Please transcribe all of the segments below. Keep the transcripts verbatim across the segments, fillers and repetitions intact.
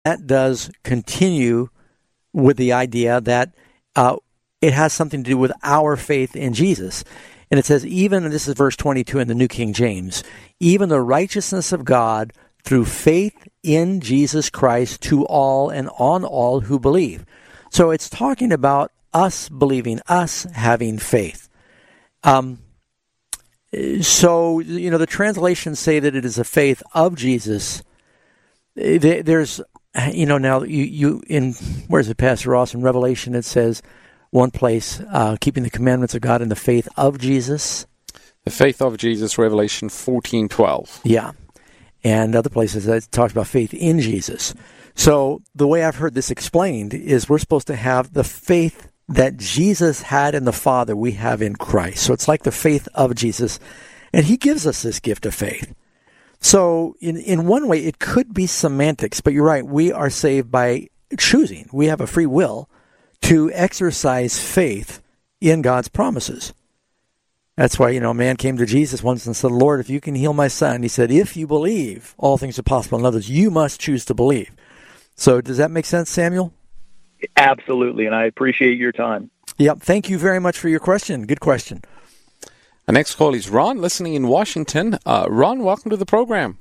that does continue with the idea that uh, it has something to do with our faith in Jesus. And it says, even, and this is verse twenty-two in the New King James, even the righteousness of God through faith in Jesus Christ to all and on all who believe. So it's talking about us believing, us having faith. Um, so, you know, the translations say that it is a faith of Jesus. There's, you know, now you, you in, where's it, Pastor Ross? In Revelation it says, one place, uh, keeping the commandments of God in the faith of Jesus. The faith of Jesus, Revelation fourteen twelve. Yeah. And other places that talks about faith in Jesus. So the way I've heard this explained is we're supposed to have the faith that Jesus had in the Father we have in Christ. So it's like the faith of Jesus. And he gives us this gift of faith. So in, in one way, it could be semantics. But you're right, we are saved by choosing. We have a free will to exercise faith in God's promises. That's why, you know, a man came to Jesus once and said, Lord, if you can heal my son, he said, if you believe, all things are possible. In other words, you must choose to believe. So does that make sense, Samuel? Absolutely, and I appreciate your time. Yep, thank you very much for your question. Good question. Our next call is Ron, listening in Washington. Uh, Ron, welcome to the program.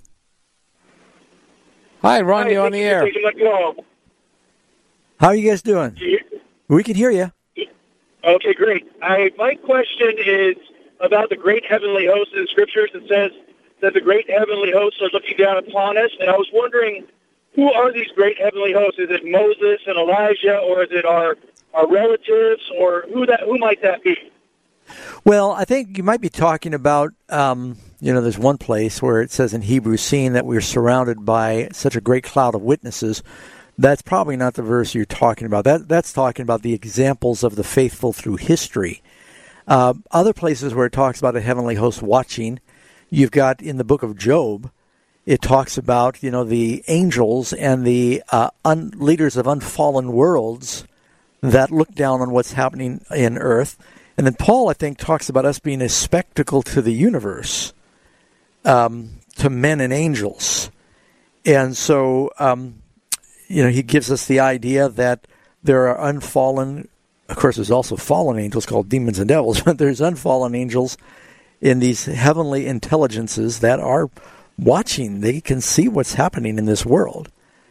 Hi, Ron, Hi, you're on the air. How are you guys doing? We can hear you. Okay, great. I, my question is about the great heavenly host in the Scriptures. It says that the great heavenly hosts are looking down upon us, and I was wondering, who are these great heavenly hosts? Is it Moses and Elijah, or is it our, our relatives, or who that who might that be? Well, I think you might be talking about, um, you know, there's one place where it says in Hebrews, seeing that we're surrounded by such a great cloud of witnesses. That's probably not the verse you're talking about. That That's talking about the examples of the faithful through history. Uh, other places where it talks about a heavenly host watching, you've got in the book of Job, it talks about, you know, the angels and the uh, un- leaders of unfallen worlds that look down on what's happening in earth. And then Paul, I think, talks about us being a spectacle to the universe, um, to men and angels. And so... Um, You know, he gives us the idea that there are unfallen, of course, there's also fallen angels called demons and devils, but there's unfallen angels in these heavenly intelligences that are watching. They can see what's happening in this world.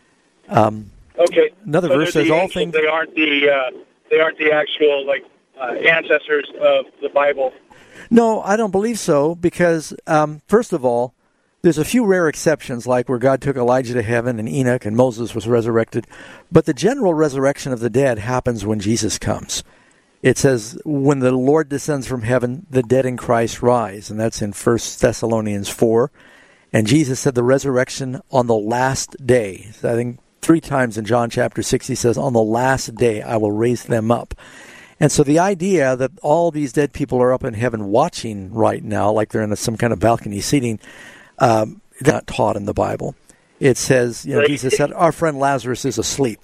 Um, okay. Another so verse says the all angels, things. They aren't the uh, they aren't the actual like uh, ancestors of the Bible. No, I don't believe so, because um, first of all, there's a few rare exceptions, like where God took Elijah to heaven and Enoch and Moses was resurrected. But the general resurrection of the dead happens when Jesus comes. It says, when the Lord descends from heaven, the dead in Christ rise. And that's in First Thessalonians four. And Jesus said the resurrection on the last day. I think three times in John chapter six, he says, on the last day I will raise them up. And so the idea that all these dead people are up in heaven watching right now, like they're in a, some kind of balcony seating, Um, not taught in the Bible. It says, you know, Jesus said, our friend Lazarus is asleep.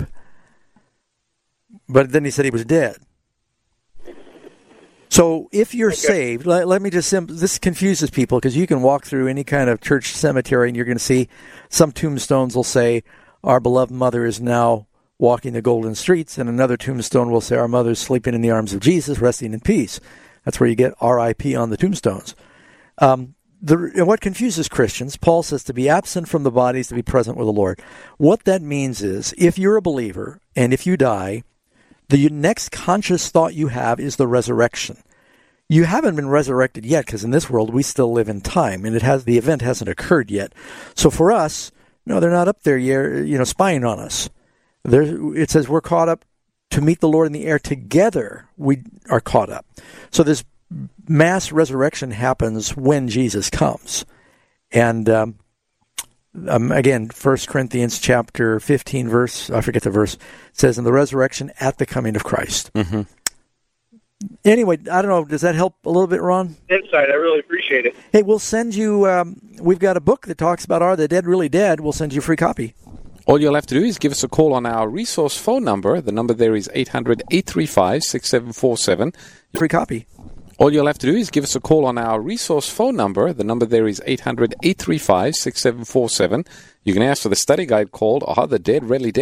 But then he said he was dead. So if you're okay. saved, let, let me just, this confuses people, because you can walk through any kind of church cemetery and you're going to see some tombstones will say, our beloved mother is now walking the golden streets, and another tombstone will say, our mother is sleeping in the arms of Jesus, resting in peace. That's where you get R I P on the tombstones. Um, The, what confuses Christians, Paul says to be absent from the body is to be present with the Lord. What that means is, if you're a believer and if you die, the next conscious thought you have is the resurrection. You haven't been resurrected yet, because in this world we still live in time, and it has the event hasn't occurred yet. So for us, no, they're not up there, you know, spying on us. There, it says we're caught up to meet the Lord in the air together. We are caught up. So this mass resurrection happens when Jesus comes. And um, um, again, First Corinthians chapter fifteen, verse, I forget the verse, says, in the resurrection at the coming of Christ. Mm-hmm. Anyway, I don't know, does that help a little bit, Ron? Insight, I really appreciate it. Hey, we'll send you, um, we've got a book that talks about Are the Dead Really Dead? We'll send you a free copy. All you'll have to do is give us a call on our resource phone number. The number there is eight hundred, eight three five, six seven four seven. Free copy. All you'll have to do is give us a call on our resource phone number. The number there is eight hundred, eight three five, six seven four seven. You can ask for the study guide called Are the Dead Really Dead?